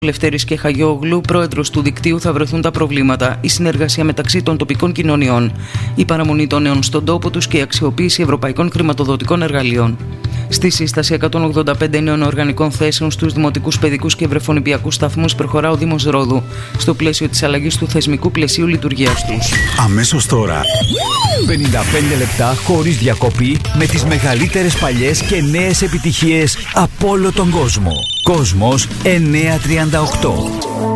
Λευτέρης και Χαγιόγλου, πρόεδρος του δικτύου, θα βρεθούν τα προβλήματα, η συνεργασία μεταξύ των τοπικών κοινωνιών, η παραμονή των νέων στον τόπο τους και η αξιοποίηση ευρωπαϊκών χρηματοδοτικών εργαλείων. Στη σύσταση 185 νέων οργανικών θέσεων στους δημοτικούς, παιδικούς και βρεφονηπιακούς σταθμούς προχωρά ο Δήμος Ρόδου, στο πλαίσιο της αλλαγής του θεσμικού πλαισίου λειτουργίας τους. Αμέσως τώρα, 55 λεπτά χωρίς διακοπή με τις μεγαλύτερες παλιές και νέες επιτυχίες από όλο τον κόσμο. Κόσμος 938.